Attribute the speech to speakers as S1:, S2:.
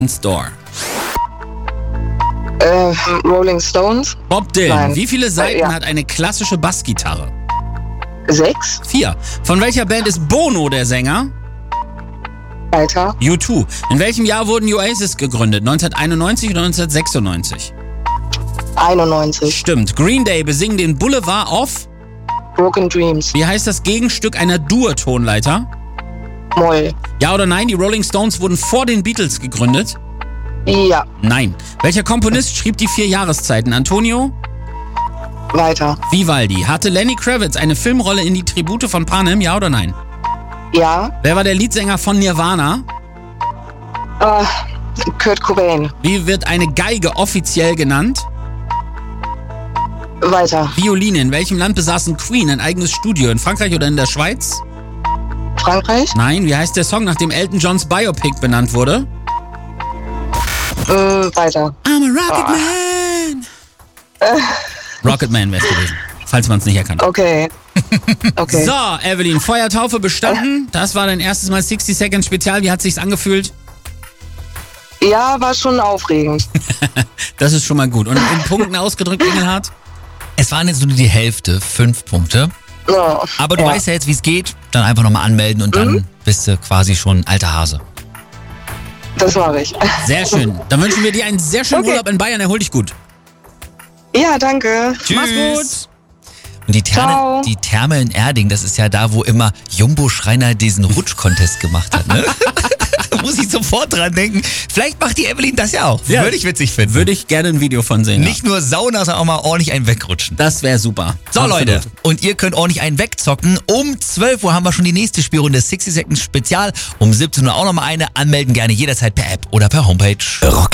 S1: Store.
S2: Rolling Stones.
S1: Bob Dylan.
S2: Nein.
S1: Wie viele Saiten
S2: Ja.
S1: hat eine klassische Bassgitarre?
S2: 6.
S1: 4. Von welcher Band ist Bono der Sänger?
S2: Weiter.
S1: U2. In welchem Jahr wurden die Oasis gegründet? 1991 oder 1996?
S2: 91.
S1: Stimmt. Green Day besingen den Boulevard of...
S2: Broken Dreams.
S1: Wie heißt das Gegenstück einer Dur-Tonleiter?
S2: Moll.
S1: Ja oder nein, die Rolling Stones wurden vor den Beatles gegründet?
S2: Ja.
S1: Nein. Welcher Komponist schrieb die 4 Jahreszeiten? Antonio
S2: Weiter.
S1: Vivaldi. Hatte Lenny Kravitz eine Filmrolle in Die Tribute von Panem? Ja oder nein?
S2: Ja.
S1: Wer war der Leadsänger von Nirvana?
S2: Kurt Cobain.
S1: Wie wird eine Geige offiziell genannt?
S2: Weiter.
S1: Violine. In welchem Land besaßen Queen ein eigenes Studio? In Frankreich oder in der Schweiz?
S2: Frankreich.
S1: Nein. Wie heißt der Song, nach dem Elton Johns Biopic benannt wurde?
S2: Weiter.
S1: I'm a Rocket Man. Rocket Man wär's gewesen, falls man es nicht erkannt hat.
S2: Okay. Okay.
S1: So, Evelyn, Feuertaufe bestanden. Das war dein erstes Mal 60 Seconds Spezial. Wie hat sich's angefühlt?
S2: Ja, war schon aufregend.
S1: Das ist schon mal gut. Und in Punkten ausgedrückt, Engelhardt?
S3: Es waren jetzt nur die Hälfte, 5 Punkte.
S2: Ja.
S3: Aber du weißt ja jetzt, wie es geht. Dann einfach nochmal anmelden und dann bist du quasi schon ein alter Hase.
S2: Das mache ich.
S1: Sehr schön. Dann wünschen wir dir einen sehr schönen
S2: Okay.
S1: Urlaub in Bayern. Erhol dich gut.
S2: Ja, danke.
S1: Mach's gut.
S3: Und die
S2: Ciao.
S3: Therme in Erding, das ist ja da, wo immer Jumbo Schreiner diesen Rutsch-Contest gemacht hat, ne? Da muss ich sofort dran denken. Vielleicht macht die Evelyn das ja auch.
S1: Ja.
S3: Würde ich witzig finden.
S1: Würde ich gerne ein Video von sehen.
S3: Nicht nur Sauna, sondern auch mal ordentlich einen wegrutschen.
S1: Das wäre super.
S3: So,
S1: Absolut.
S3: Leute, und ihr könnt ordentlich einen wegzocken. Um 12 Uhr haben wir schon die nächste Spielrunde 60 Seconds Spezial. Um 17 Uhr auch nochmal eine. Anmelden gerne jederzeit per App oder per Homepage.